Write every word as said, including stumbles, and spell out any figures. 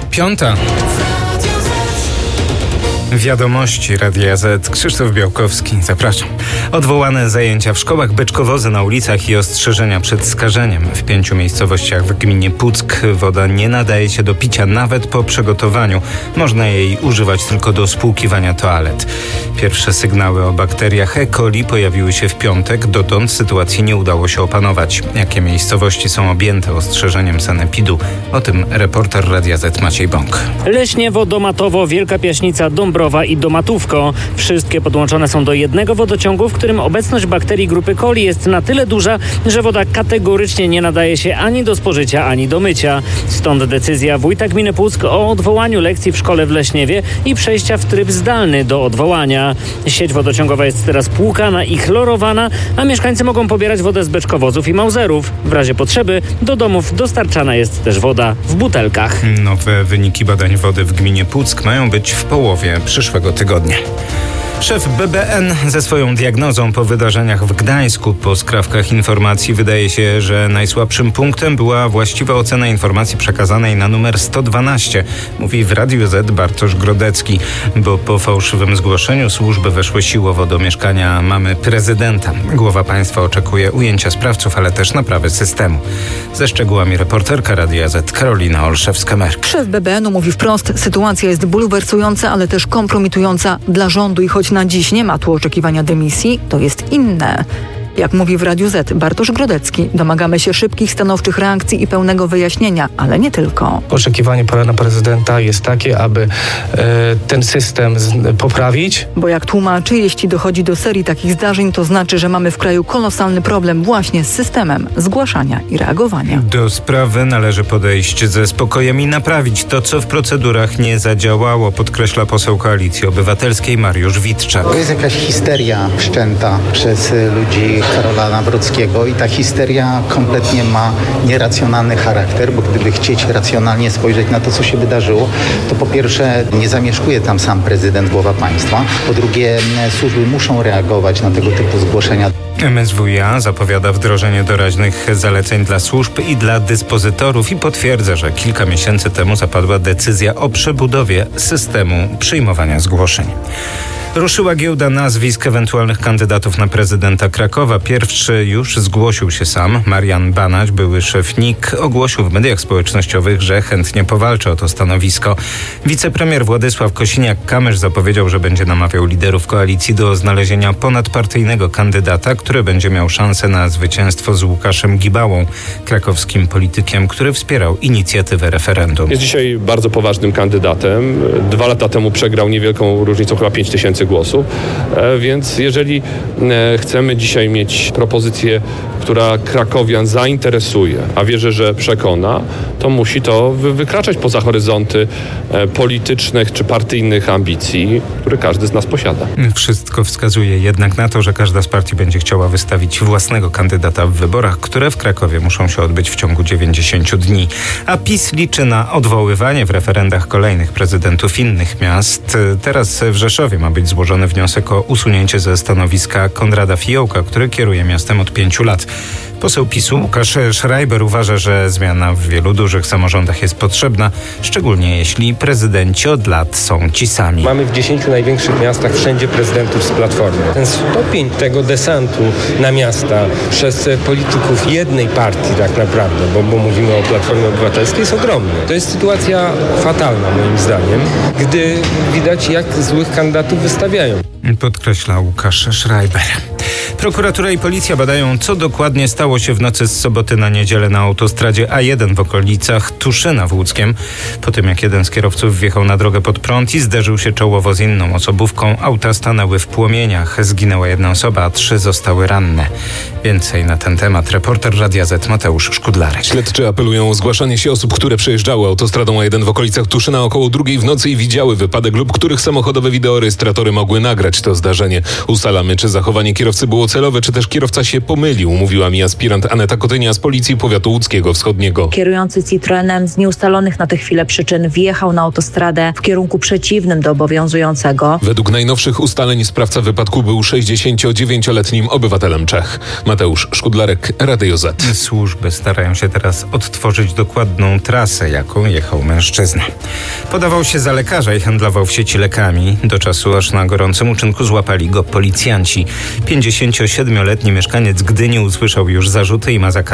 Piąta. Wiadomości Radia Z. Krzysztof Białkowski. Zapraszam. Odwołane zajęcia w szkołach, beczkowozy na ulicach i ostrzeżenia przed skażeniem. W pięciu miejscowościach w gminie Puck woda nie nadaje się do picia nawet po przygotowaniu. Można jej używać tylko do spłukiwania toalet. Pierwsze sygnały o bakteriach E. coli pojawiły się w piątek. Dotąd sytuacji nie udało się opanować. Jakie miejscowości są objęte ostrzeżeniem sanepidu? O tym reporter Radia Z Maciej Bąk. Leśniewo, Domatowo, Wielka Piaśnica, Dąbrowa i Domatówko. Wszystkie podłączone są do jednego wodociągu, w którym obecność bakterii grupy coli jest na tyle duża, że woda kategorycznie nie nadaje się ani do spożycia, ani do mycia. Stąd decyzja wójta gminy Puck o odwołaniu lekcji w szkole w Leśniewie i przejścia w tryb zdalny do odwołania. Sieć wodociągowa jest teraz płukana i chlorowana, a mieszkańcy mogą pobierać wodę z beczkowozów i małzerów. W razie potrzeby do domów dostarczana jest też woda w butelkach. Nowe wyniki badań wody w gminie Puck mają być w połowie przyszłego tygodnia. Szef B B N ze swoją diagnozą po wydarzeniach w Gdańsku. Po skrawkach informacji wydaje się, że najsłabszym punktem była właściwa ocena informacji przekazanej na numer sto dwanaście. Mówi w Radiu Z Bartosz Grodecki, bo po fałszywym zgłoszeniu służby weszły siłowo do mieszkania mamy prezydenta. Głowa państwa oczekuje ujęcia sprawców, ale też naprawy systemu. Ze szczegółami reporterka Radia Z Karolina Olszewska-Merk. Szef B B N-u mówi wprost, sytuacja jest bulwersująca, ale też kompromitująca dla rządu i choć na dziś nie ma tu oczekiwania dymisji, to jest inne. Jak mówi w Radiu Z Bartosz Grodecki, domagamy się szybkich, stanowczych reakcji i pełnego wyjaśnienia, ale nie tylko. Oczekiwanie pana prezydenta jest takie, aby e, ten system z, poprawić. Bo jak tłumaczy, jeśli dochodzi do serii takich zdarzeń, to znaczy, że mamy w kraju kolosalny problem właśnie z systemem zgłaszania i reagowania. Do sprawy należy podejść ze spokojem i naprawić to, co w procedurach nie zadziałało, podkreśla poseł Koalicji Obywatelskiej Mariusz Witczak. To jest jakaś histeria wszczęta przez ludzi Karola Nawrockiego i ta histeria kompletnie ma nieracjonalny charakter, bo gdyby chcieć racjonalnie spojrzeć na to, co się wydarzyło, to po pierwsze nie zamieszkuje tam sam prezydent, głowa państwa, po drugie służby muszą reagować na tego typu zgłoszenia. M S W i A zapowiada wdrożenie doraźnych zaleceń dla służb i dla dyspozytorów i potwierdza, że kilka miesięcy temu zapadła decyzja o przebudowie systemu przyjmowania zgłoszeń. Ruszyła giełda nazwisk ewentualnych kandydatów na prezydenta Krakowa. Pierwszy już zgłosił się sam. Marian Banać, były szef N I K, ogłosił w mediach społecznościowych, że chętnie powalczy o to stanowisko. Wicepremier Władysław Kosiniak-Kamysz zapowiedział, że będzie namawiał liderów koalicji do znalezienia ponadpartyjnego kandydata, który będzie miał szansę na zwycięstwo z Łukaszem Gibałą, krakowskim politykiem, który wspierał inicjatywę referendum. Jest dzisiaj bardzo poważnym kandydatem. Dwa lata temu przegrał niewielką różnicą, chyba pięć tysięcy głosów, więc jeżeli chcemy dzisiaj mieć propozycję, która krakowian zainteresuje, a wierzę, że przekona, to musi to wykraczać poza horyzonty politycznych czy partyjnych ambicji, które każdy z nas posiada. Wszystko wskazuje jednak na to, że każda z partii będzie chciała wystawić własnego kandydata w wyborach, które w Krakowie muszą się odbyć w ciągu dziewięćdziesięciu dni. A PiS liczy na odwoływanie w referendach kolejnych prezydentów innych miast. Teraz w Rzeszowie ma być złożony wniosek o usunięcie ze stanowiska Konrada Fiołka, który kieruje miastem od pięciu lat. Poseł PiSu Łukasz Schreiber uważa, że zmiana w wielu dużych samorządach jest potrzebna, szczególnie jeśli prezydenci od lat są ci sami. Mamy w dziesięciu największych miastach wszędzie prezydentów z Platformy. Ten stopień tego desantu na miasta przez polityków jednej partii tak naprawdę, bo, bo mówimy o Platformie Obywatelskiej, jest ogromny. To jest sytuacja fatalna moim zdaniem, gdy widać, jak złych kandydatów wystawiają. Podkreśla Łukasz Schreiber. Prokuratura i policja badają, co dokładnie stało się w nocy z soboty na niedzielę na autostradzie A jeden w okolicach Tuszyna w Łódzkiem. Po tym, jak jeden z kierowców wjechał na drogę pod prąd i zderzył się czołowo z inną osobówką, auta stanęły w płomieniach. Zginęła jedna osoba, a trzy zostały ranne. Więcej na ten temat reporter Radia Z Mateusz Szkudlarek. Śledczy apelują o zgłaszanie się osób, które przejeżdżały autostradą A jeden w okolicach Tuszyna około drugiej w nocy i widziały wypadek lub których samochodowe wideorejestratory mogły nagrać rozwiązać to zdarzenie. Ustalamy, czy zachowanie kierowcy było celowe, czy też kierowca się pomylił, mówiła mi aspirant Aneta Kotynia z Policji Powiatu Łódzkiego Wschodniego. Kierujący Citroenem z nieustalonych na tę chwilę przyczyn wjechał na autostradę w kierunku przeciwnym do obowiązującego. Według najnowszych ustaleń sprawca wypadku był sześćdziesięciodziewięcioletnim obywatelem Czech. Mateusz Szkudlarek, Radio Z. Służby starają się teraz odtworzyć dokładną trasę, jaką jechał mężczyzna. Podawał się za lekarza i handlował w sieci lekami. Do czasu, aż na gorącym uczynku złapali go policjanci. pięćdziesięciosiedmioletni mieszkaniec Gdyni usłyszał już zarzuty i ma zakaz